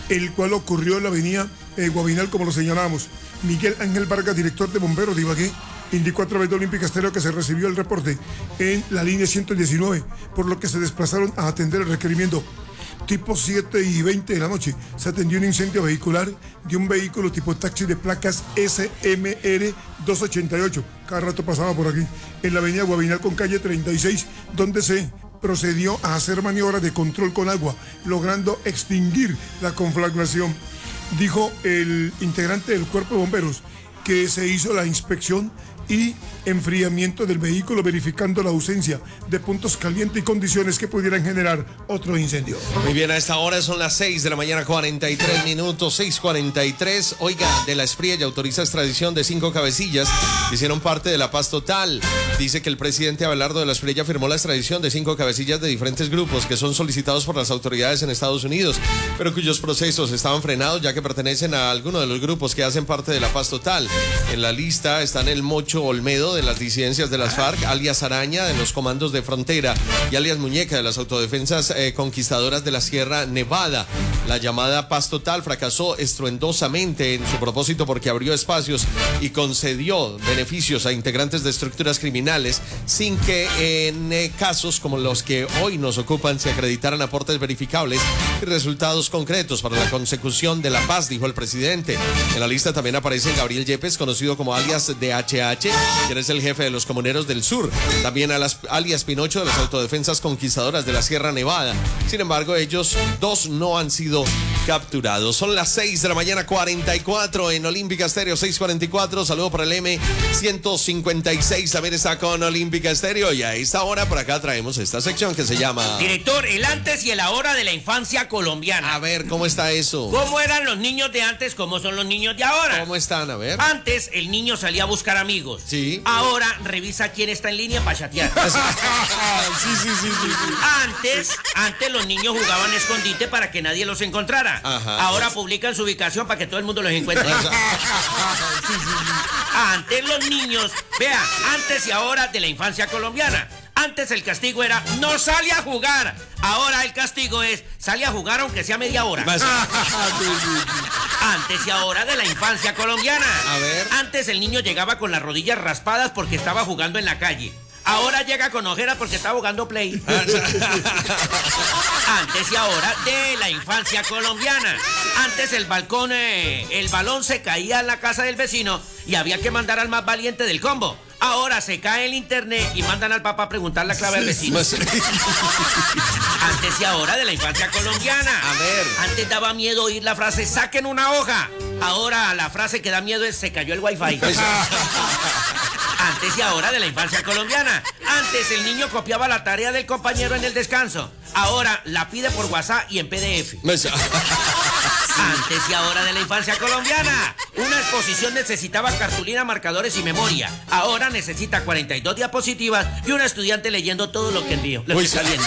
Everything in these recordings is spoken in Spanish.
el cual ocurrió en la avenida Guavinal, como lo señalábamos. Miguel Ángel Vargas, director de bomberos de Ibagué, indicó a través de Olímpica Estéreo que se recibió el reporte en la línea 119, por lo que se desplazaron a atender el requerimiento. Tipo 7:20 de la noche, se atendió un incendio vehicular de un vehículo tipo taxi de placas SMR 288. Cada rato pasaba por aquí, en la avenida Guavinal con calle 36, donde se procedió a hacer maniobras de control con agua, logrando extinguir la conflagración. Dijo el integrante del cuerpo de bomberos que se hizo la inspección y enfriamiento del vehículo, verificando la ausencia de puntos calientes y condiciones que pudieran generar otro incendio. Muy bien, a esta hora son las 6 de la mañana, 43 minutos, 6:43. Oiga, de la Espriella autoriza extradición de 5 cabecillas que hicieron parte de la paz total. Dice que el presidente Abelardo de la Espriella firmó la extradición de 5 cabecillas de diferentes grupos que son solicitados por las autoridades en Estados Unidos, pero cuyos procesos estaban frenados ya que pertenecen a alguno de los grupos que hacen parte de la paz total. En la lista están el Mocho Olmedo de las disidencias de las FARC, alias Araña de los comandos de frontera y alias Muñeca de las autodefensas conquistadoras de la Sierra Nevada. La llamada paz total fracasó estruendosamente en su propósito porque abrió espacios y concedió beneficios a integrantes de estructuras criminales sin que en casos como los que hoy nos ocupan se acreditaran aportes verificables y resultados concretos para la consecución de la paz, dijo el presidente. En la lista también aparece Gabriel Yepes, conocido como alias DHH, quien es el jefe de los comuneros del sur, también alias Pinocho de las autodefensas conquistadoras de la Sierra Nevada. Sin embargo, ellos dos no han sido capturados. Son las 6 de la mañana, 44 en Olímpica Estéreo, 6:44. Saludo para el M156, también está con Olímpica Estéreo, y a esta hora por acá traemos esta sección que se llama... Director, el antes y el ahora de la infancia colombiana. A ver, ¿cómo está eso? ¿Cómo eran los niños de antes? ¿Cómo son los niños de ahora? ¿Cómo están? A ver. Antes el niño salía a buscar amigos. Sí. Ahora revisa quién está en línea para chatear. Sí. Antes los niños jugaban escondite para que nadie los encontrara. Ajá. Ahora publican su ubicación para que todo el mundo los encuentre. Antes los niños, vea, antes y ahora de la infancia colombiana. Antes el castigo era no sale a jugar. Ahora el castigo es sale a jugar aunque sea media hora. Antes y ahora de la infancia colombiana. A ver. Antes el niño llegaba con las rodillas raspadas porque estaba jugando en la calle. Ahora llega con ojeras porque está jugando play. Antes y ahora de la infancia colombiana. Antes el balón se caía en la casa del vecino y había que mandar al más valiente del combo. Ahora se cae el internet y mandan al papá a preguntar la clave al vecino. Antes y ahora de la infancia colombiana. A ver. Antes daba miedo oír la frase saquen una hoja. Ahora la frase que da miedo es se cayó el wifi. Antes y ahora de la infancia colombiana. Antes el niño copiaba la tarea del compañero en el descanso. Ahora la pide por WhatsApp y en PDF. Antes y ahora de la infancia colombiana. Una exposición necesitaba cartulina, marcadores y memoria. Ahora necesita 42 diapositivas y un estudiante leyendo todo lo que envió. Lo que está viendo.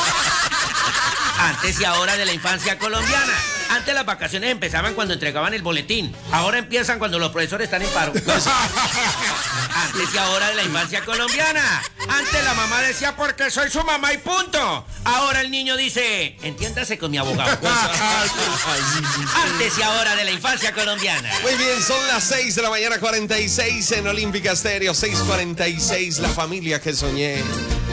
Antes y ahora de la infancia colombiana. Antes las vacaciones empezaban cuando entregaban el boletín. Ahora empiezan cuando los profesores están en paro. Antes y ahora de la infancia colombiana. Antes la mamá decía porque soy su mamá y punto. Ahora el niño dice entiéndase con mi abogado. Antes y ahora de la infancia colombiana. Muy bien, son las 6 de la mañana, 46 en Olímpica Estéreo, 6:46, la familia que soñé.